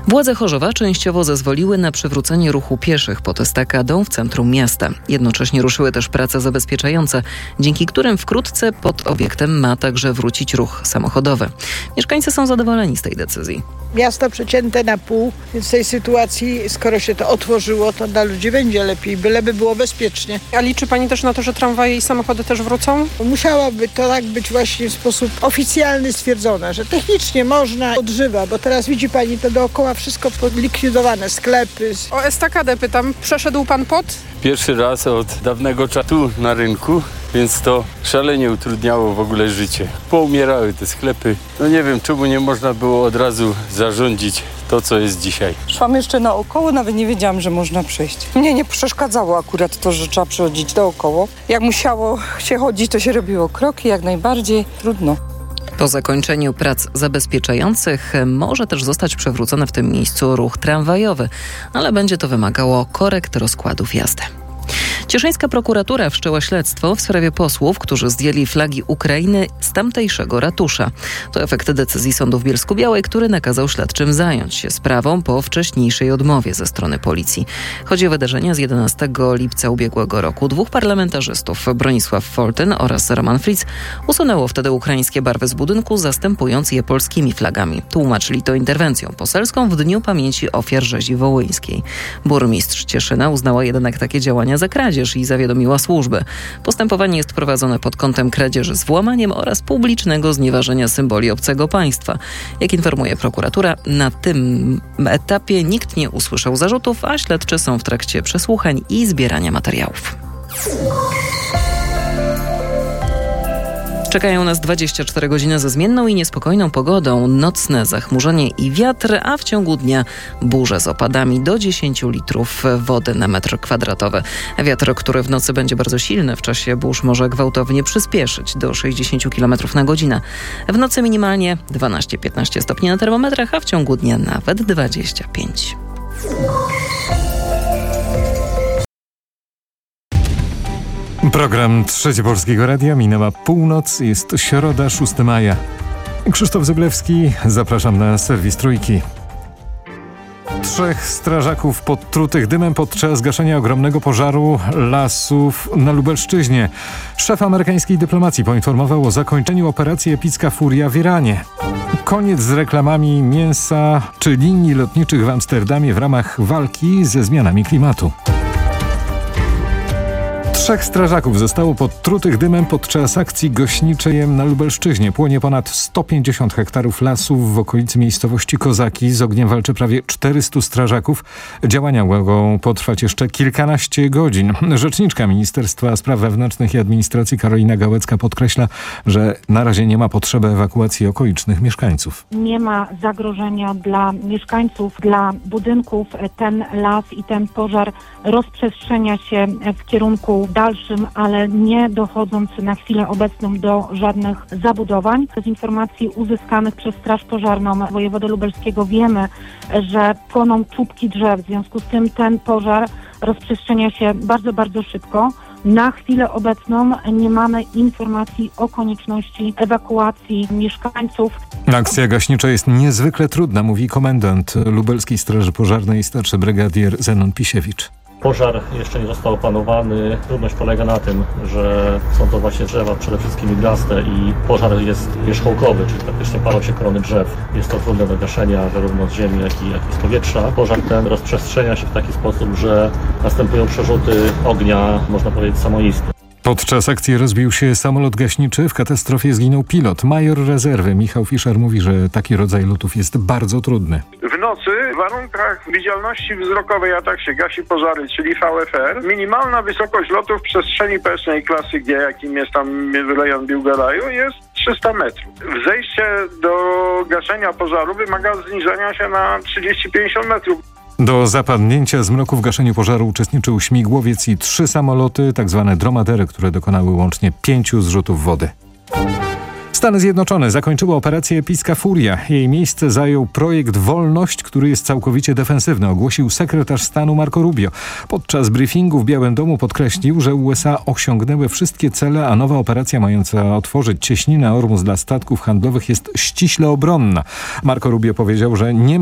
Władze Chorzowa częściowo zezwoliły na przywrócenie ruchu pieszych pod estakadą w centrum miasta. Jednocześnie ruszyły też prace zabezpieczające, dzięki którym wkrótce pod obiektem ma także wrócić ruch samochodowy. Mieszkańcy są zadowoleni z tej decyzji. Miasto przecięte na pół, więc w tej sytuacji, skoro się to otworzyło, to dla ludzi będzie lepiej, byleby było bezpiecznie. A liczy pani też na to, że tramwaje i samochody też wrócą? Musiałaby to tak być właśnie w sposób oficjalny stwierdzone, że technicznie można odżywa, bo teraz widzi pani to dookoła wszystko podlikwidowane, sklepy. O estakadę pytam, przeszedł pan pod? Pierwszy raz od dawnego czasu na rynku, więc to szalenie utrudniało w ogóle życie. Poumierały te sklepy. No nie wiem, czemu nie można było od razu zarządzić to, co jest dzisiaj. Szłam jeszcze naokoło, nawet nie wiedziałam, że można przejść. Mnie nie przeszkadzało akurat to, że trzeba przechodzić naokoło. Jak musiało się chodzić, to się robiło kroki, jak najbardziej trudno. Po zakończeniu prac zabezpieczających może też zostać przywrócony w tym miejscu ruch tramwajowy, ale będzie to wymagało korekt rozkładów jazdy. Cieszyńska prokuratura wszczęła śledztwo w sprawie posłów, którzy zdjęli flagi Ukrainy z tamtejszego ratusza. To efekt decyzji sądu w Bielsku-Białej, który nakazał śledczym zająć się sprawą po wcześniejszej odmowie ze strony policji. Chodzi o wydarzenia z 11 lipca ubiegłego roku. Dwóch parlamentarzystów, Bronisław Foltyn oraz Roman Fritz, usunęło wtedy ukraińskie barwy z budynku, zastępując je polskimi flagami. Tłumaczyli to interwencją poselską w Dniu Pamięci Ofiar Rzezi Wołyńskiej. Burmistrz Cieszyna uznała jednak takie działania za kradzież i zawiadomiła służby. Postępowanie jest prowadzone pod kątem kradzieży z włamaniem oraz publicznego znieważenia symboli obcego państwa. Jak informuje prokuratura, na tym etapie nikt nie usłyszał zarzutów, a śledczy są w trakcie przesłuchań i zbierania materiałów. Czekają nas 24 godziny ze zmienną i niespokojną pogodą, nocne zachmurzenie i wiatr, a w ciągu dnia burze z opadami do 10 litrów wody na metr kwadratowy. Wiatr, który w nocy będzie bardzo silny, w czasie burz może gwałtownie przyspieszyć do 60 km na godzinę. W nocy minimalnie 12-15 stopni na termometrach, a w ciągu dnia nawet 25. Program Trzecie Polskiego Radia minęła północ, jest środa, 6 maja. Krzysztof Zyblewski, zapraszam na serwis Trójki. 3 strażaków podtrutych dymem podczas gaszenia ogromnego pożaru lasów na Lubelszczyźnie. Szef amerykańskiej dyplomacji poinformował o zakończeniu operacji Epicka Furia w Iranie. Koniec z reklamami mięsa czy linii lotniczych w Amsterdamie w ramach walki ze zmianami klimatu. 3 strażaków zostało podtrutych dymem podczas akcji gaśniczej na Lubelszczyźnie. Płonie ponad 150 hektarów lasów w okolicy miejscowości Kozaki. Z ogniem walczy prawie 400 strażaków. Działania mogą potrwać jeszcze kilkanaście godzin. Rzeczniczka Ministerstwa Spraw Wewnętrznych i Administracji Karolina Gałecka podkreśla, że na razie nie ma potrzeby ewakuacji okolicznych mieszkańców. Nie ma zagrożenia dla mieszkańców, dla budynków. Ten las i ten pożar rozprzestrzenia się w kierunku dalszym, ale nie dochodząc na chwilę obecną do żadnych zabudowań. Z informacji uzyskanych przez Straż Pożarną wojewody lubelskiego wiemy, że płoną czubki drzew. W związku z tym ten pożar rozprzestrzenia się bardzo, bardzo szybko. Na chwilę obecną nie mamy informacji o konieczności ewakuacji mieszkańców. Akcja gaśnicza jest niezwykle trudna, mówi komendant Lubelskiej Straży Pożarnej, starszy brygadier Zenon Pisiewicz. Pożar jeszcze nie został opanowany. Trudność polega na tym, że są to właśnie drzewa przede wszystkim iglaste i pożar jest wierzchołkowy, czyli praktycznie palą się korony drzew. Jest to trudne do gaszenia zarówno z ziemi, jak i z powietrza. Pożar ten rozprzestrzenia się w taki sposób, że następują przerzuty ognia, można powiedzieć, samoistne. Podczas akcji rozbił się samolot gaśniczy. W katastrofie zginął pilot. Major rezerwy Michał Fischer mówi, że taki rodzaj lotów jest bardzo trudny. W nocy w warunkach widzialności wzrokowej, a tak się gasi pożary, czyli VFR, minimalna wysokość lotu w przestrzeni powietrznej klasy G, jakim jest tam rejon Biłgoraju, jest 300 metrów. Zejście do gaszenia pożaru wymaga zniżenia się na 30-50 metrów. Do zapadnięcia zmroku w gaszeniu pożaru uczestniczył śmigłowiec i 3 samoloty, tak zwane dromadery, które dokonały łącznie 5 zrzutów wody. Stany Zjednoczone zakończyły operację Epicka Furia. Jej miejsce zajął projekt Wolność, który jest całkowicie defensywny, ogłosił sekretarz stanu Marco Rubio. Podczas briefingu w Białym Domu podkreślił, że USA osiągnęły wszystkie cele, a nowa operacja mająca otworzyć cieśninę Ormus dla statków handlowych jest ściśle obronna. Marco Rubio powiedział, że nie